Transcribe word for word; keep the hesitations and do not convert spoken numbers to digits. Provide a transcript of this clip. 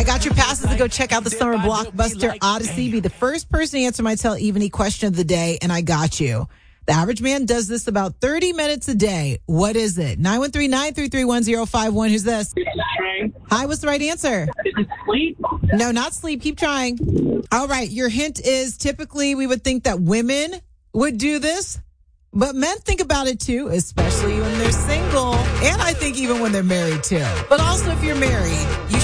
got your passes to go check out the summer blockbuster Odyssey. Be the first person to answer my Tell Evany question of the day, and I got you. The average man does this about thirty minutes a day. What is it? nine one three, nine three three, one zero five one. Who's this? Hi, what's the right answer? Is it sleep? No, not sleep. Keep trying. All right. Your hint is typically we would think that women would do this, but men think about it too, especially when they're single. And I think even when they're married too. But also if you're married, you